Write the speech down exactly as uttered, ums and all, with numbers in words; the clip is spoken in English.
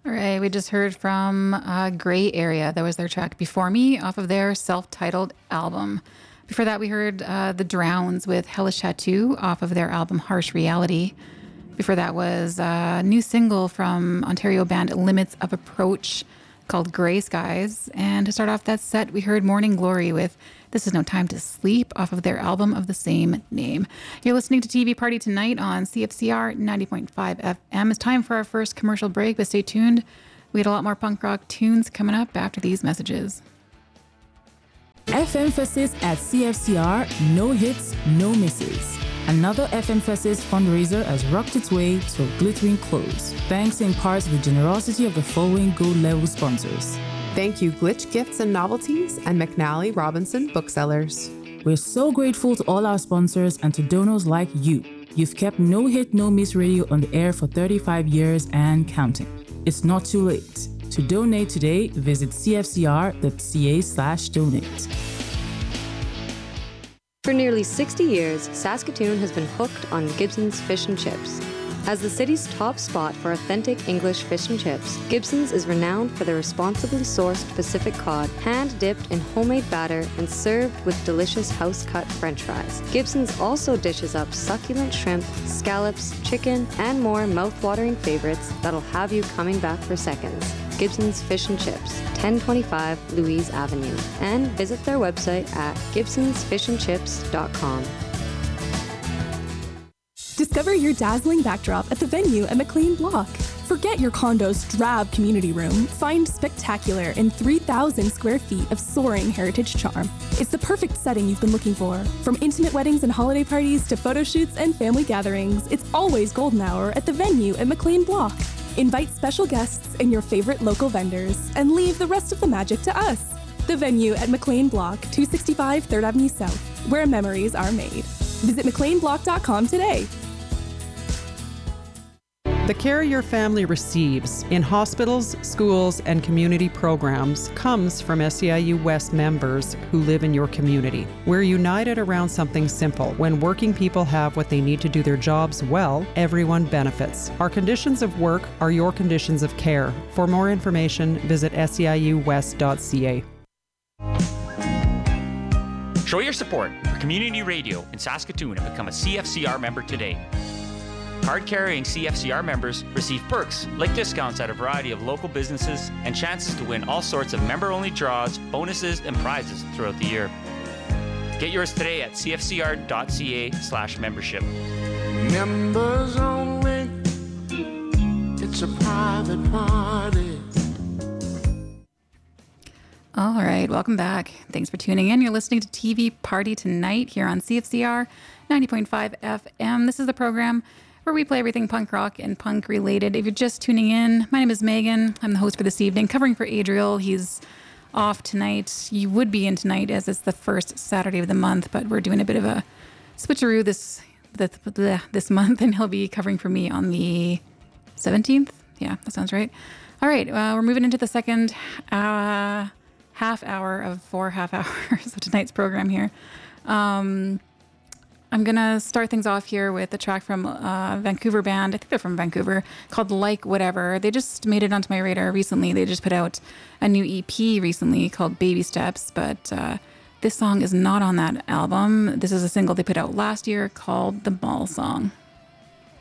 All right, we just heard from uh, Gray Area. That was their track Before Me off of their self-titled album. Before that, we heard uh, The Drowns with Hellish Tattoo off of their album Harsh Reality. Before that was a new single from Ontario band Limits of Approach called Grey Skies. And to start off that set, we heard Morning Glory with This Is No Time to Sleep off of their album of the same name. You're listening to T V Party Tonight on C F C R ninety point five F M. It's time for our first commercial break, but stay tuned. We had a lot more punk rock tunes coming up after these messages. F-Emphasis at C F C R, no hits, no misses. Another F-Emphasis fundraiser has rocked its way to a glittering close, thanks in part to the generosity of the following gold-level sponsors. Thank you, Glitch Gifts and Novelties and McNally Robinson Booksellers. We're so grateful to all our sponsors and to donors like you. You've kept No Hit, No Miss Radio on the air for thirty-five years and counting. It's not too late. To donate today, visit cfcr.ca slash donate. For nearly sixty years, Saskatoon has been hooked on Gibson's Fish and Chips. As the city's top spot for authentic English fish and chips, Gibson's is renowned for their responsibly sourced Pacific cod, hand-dipped in homemade batter and served with delicious house-cut French fries. Gibson's also dishes up succulent shrimp, scallops, chicken, and more mouth-watering favorites that'll have you coming back for seconds. Gibson's Fish and Chips, ten twenty-five Louise Avenue, and visit their website at gibsons fish and chips dot com. Discover your dazzling backdrop at the Venue at McLean Block. Forget your condo's drab community room. Find spectacular in three thousand square feet of soaring heritage charm. It's the perfect setting you've been looking for. From intimate weddings and holiday parties to photo shoots and family gatherings, it's always golden hour at the Venue at McLean Block. Invite special guests and your favorite local vendors and leave the rest of the magic to us. The Venue at McLean Block, two sixty-five third Avenue South, where memories are made. Visit mclean block dot com today. The care your family receives in hospitals, schools, and community programs comes from S E I U West members who live in your community. We're united around something simple. When working people have what they need to do their jobs well, everyone benefits. Our conditions of work are your conditions of care. For more information, visit S E I U west dot C A. Show your support for community radio in Saskatoon and become a C F C R member today. Card-carrying C F C R members receive perks like discounts at a variety of local businesses and chances to win all sorts of member-only draws, bonuses, and prizes throughout the year. Get yours today at c f c r dot c a slash membership. Members only, it's a private party. All right, welcome back. Thanks for tuning in. You're listening to T V Party Tonight here on C F C R ninety point five F M. This is the program where we play everything punk rock and punk related. If you're just tuning in, my name is Megan. I'm the host for this evening, covering for Adriel. He's off tonight. You would be in tonight as it's the first Saturday of the month, but we're doing a bit of a switcheroo this this month, and he'll be covering for me on the seventeenth. Yeah, that sounds right. All right, uh, we're moving into the second uh, half hour of four half hours of tonight's program here. Um, I'm going to start things off here with a track from a Vancouver band. I think they're from Vancouver, called Like Whatever. They just made it onto my radar recently. They just put out a new E P recently called Baby Steps, but uh, this song is not on that album. This is a single they put out last year called The Mall Song.